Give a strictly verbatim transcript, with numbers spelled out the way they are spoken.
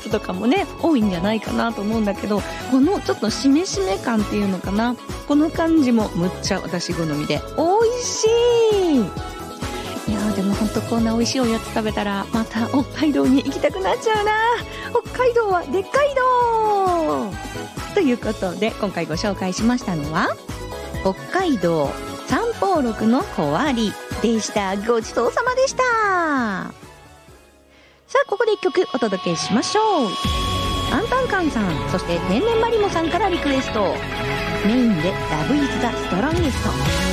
ツとかもね多いんじゃないかなと思うんだけど、このちょっとしめしめ感っていうのかな、この感じもむっちゃ私好みで美味しい。いやーでも本当こんな美味しいおやつ食べたらまた北海道に行きたくなっちゃうな。北海道はでっかい道ということで、今回ご紹介しましたのは北海道三宝六の小割でした。ごちそうさまでした。さあここで一曲お届けしましょう。アンタンカンさん、そして天然マリモさんからリクエスト、メインでラブイズザストロンゲスト。